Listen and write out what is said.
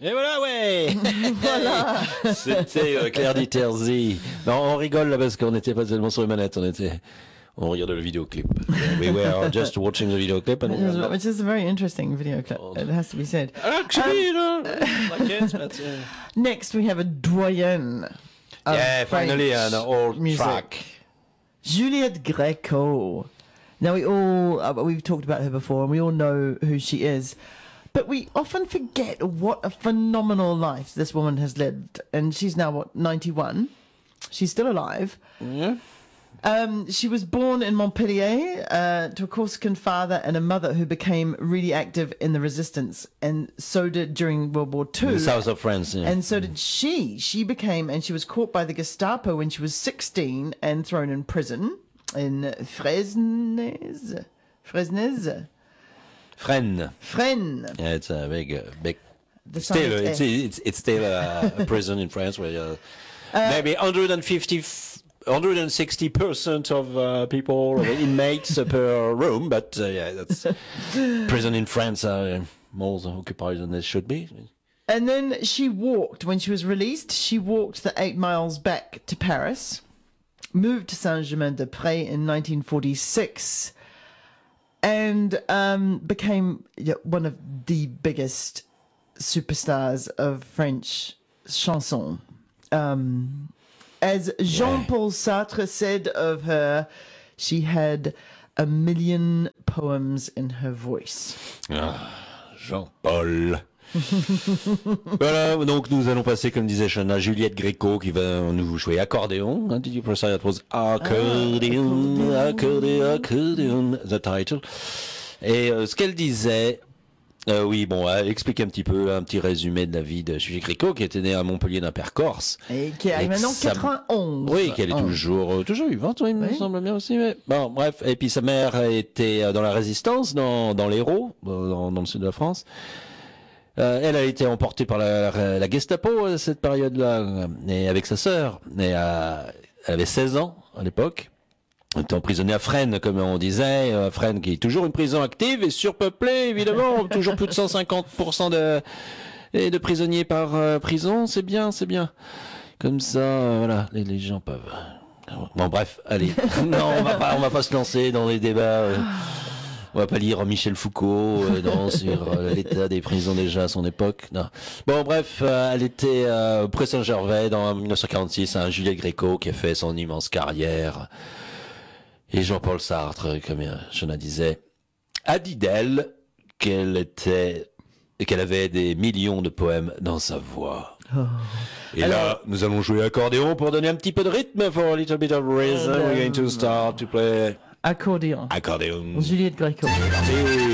Et voilà, ouais. Voilà. C'était Claire Diterzi. Non, on rigole là parce qu'on n'était pas tellement sur les manettes, on regardait le vidéoclip. We were just watching the videoclip and Which is a very interesting video clip, it has to be said. actually, I guess, but Next, we have a doyenne. Of yeah, finally French an old music. track. Juliette Gréco. Now we've talked about her before, and we all know who she is, but we often forget what a phenomenal life this woman has led. And she's now 91. She's still alive. Yeah. She was born in Montpellier to a Corsican father and a mother who became really active in the resistance, and so did during World War II. In the south of France. Yeah. And so did she. She was caught by the Gestapo when she was 16 and thrown in prison in Fresnes. Fresnes. Yeah, it's a big. The Still, silent S. it's still a prison in France where maybe 160% of people, inmates per room, but yeah, that's prison in France are more occupied than they should be. And then when she was released, she walked the 8 miles back to Paris, moved to Saint-Germain-des-Prés in 1946, and became one of the biggest superstars of French chanson. As Jean-Paul Sartre said of her, she had 1 million poems in her voice. Ah, Jean-Paul. Voilà, donc nous allons passer, comme disait Shana, Juliette Gréco qui va nous jouer accordéon. Did you press that was accordion, accordion, the title. Et ce qu'elle disait, oui, bon, explique un petit résumé de la vie de Juliette Gréco, qui était née à Montpellier d'un père corse. Et qui a maintenant 91. Oui, qu'elle est toujours vivante, oui, il me semble bien aussi. Mais bon, bref. Et puis sa mère était dans la résistance, dans l'Hérault, dans le sud de la France. Elle a été emportée par la Gestapo à cette période-là, et avec sa sœur. Et elle avait 16 ans à l'époque. Elle était emprisonnée à Fresnes, comme on disait. Fresnes qui est toujours une prison active et surpeuplée, évidemment. Toujours plus de 150% de prisonniers par prison. C'est bien. Comme ça, voilà, les gens peuvent... Bon, bref, allez. Non, on va pas se lancer dans les débats. On va pas lire Michel Foucault sur l'état des prisons déjà à son époque. Non. Bon, bref, elle était près Saint-Gervais en 1946, Juliette Gréco qui a fait son immense carrière. Et Jean-Paul Sartre, comme Shana disait, a dit d'elle qu'elle avait des millions de poèmes dans sa voix. Oh. Et alors, là, nous allons jouer accordéon pour donner un petit peu de rythme. For a little bit of rhythm, we're going to start to play accordéon. Accordéon. Juliette Gréco.